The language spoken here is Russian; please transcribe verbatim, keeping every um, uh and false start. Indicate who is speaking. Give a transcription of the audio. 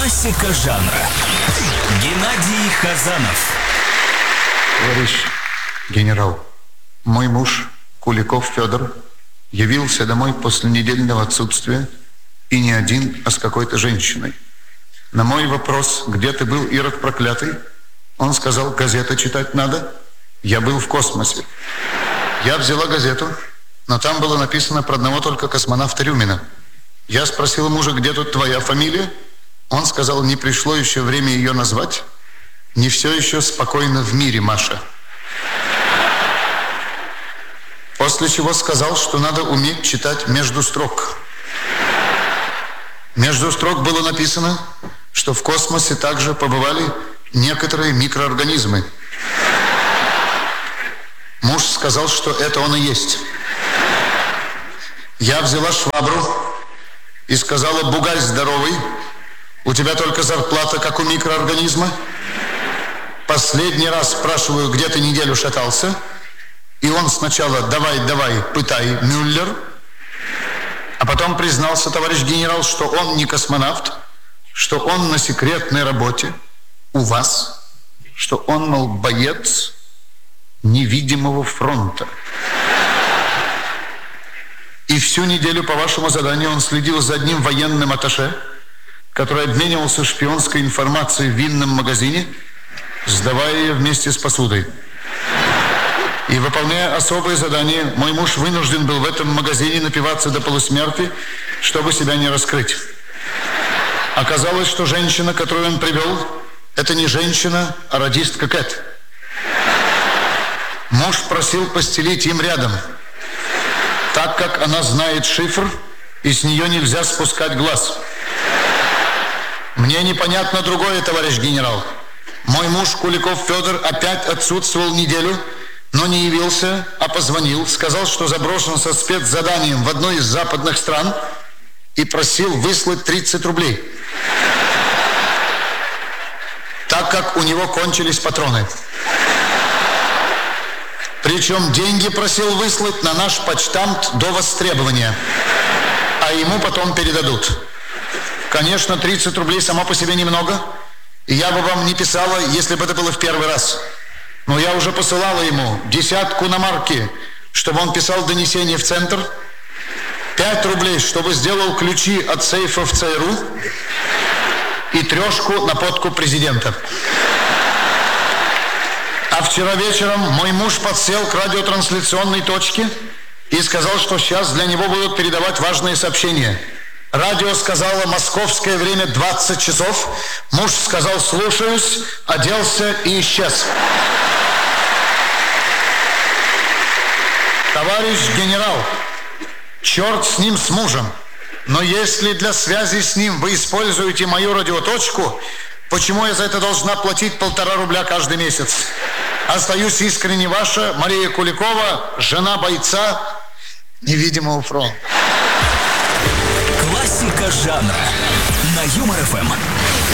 Speaker 1: Классика жанра. Геннадий Хазанов.
Speaker 2: Товарищ генерал, мой муж Куликов Федор явился домой после недельного отсутствия, и не один, а с какой-то женщиной. На мой вопрос, где ты был, ирод проклятый, он сказал, газеты читать надо. Я был в космосе. Я взяла газету, но там было написано про одного только космонавта Рюмина. Я спросила мужа, где тут твоя фамилия? Он сказал, не пришло еще время ее назвать. Не все еще спокойно в мире, Маша. После чего сказал, что надо уметь читать между строк. Между строк было написано, что в космосе также побывали некоторые микроорганизмы. Муж сказал, что это он и есть. Я взяла швабру и сказала, бугай здоровый, у тебя только зарплата, как у микроорганизма. Последний раз спрашиваю, где ты неделю шатался? И он сначала давай, давай, пытай, Мюллер. А потом признался, товарищ генерал, что он не космонавт, что он на секретной работе у вас, что он, мол, боец невидимого фронта. И всю неделю по вашему заданию он следил за одним военным атташе, который обменивался шпионской информацией в винном магазине, сдавая ее вместе с посудой. И, выполняя особые задания, мой муж вынужден был в этом магазине напиваться до полусмерти, чтобы себя не раскрыть. Оказалось, что женщина, которую он привел, это не женщина, а радистка Кэт. Муж просил постелить им рядом, так как она знает шифр, и с нее нельзя спускать глаз. Мне непонятно другое, товарищ генерал. Мой муж Куликов Федор опять отсутствовал неделю, но не явился, а позвонил, сказал, что заброшен со спецзаданием в одной из западных стран и просил выслать тридцать рублей, так как у него кончились патроны. Причем деньги просил выслать на наш почтамт до востребования, а ему потом передадут. Конечно, тридцать рублей само по себе немного, и я бы вам не писала, если бы это было в первый раз. Но я уже посылала ему десятку на марки, чтобы он писал донесение в центр, пять рублей, чтобы сделал ключи от сейфа в ЦРУ, и трешку на подкуп президента. А вчера вечером мой муж подсел к радиотрансляционной точке и сказал, что сейчас для него будут передавать важные сообщения. Радио сказало московское время двадцать часов. Муж сказал слушаюсь, оделся и исчез. Товарищ генерал, черт с ним, с мужем, но если для связи с ним вы используете мою радиоточку, почему я за это должна платить полтора рубля каждый месяц? Остаюсь искренне ваша Мария Куликова, жена бойца невидимого фронта.
Speaker 1: Классика жанра на Юмор ФМ.